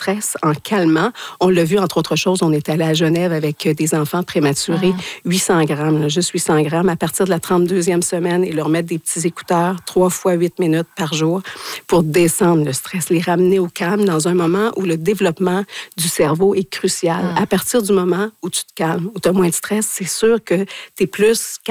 stress en calmant. On l'a vu, entre autres choses, on est allé à Genève avec des enfants prématurés, 800 grammes, là, juste 800 grammes, à partir de la 32e semaine, et leur mettre des petits écouteurs 3 fois 8 minutes par jour pour descendre le stress, les ramener au calme dans un moment où le développement du cerveau est crucial. À partir du moment où tu te calmes, où tu as moins de stress, c'est sûr que tu es plus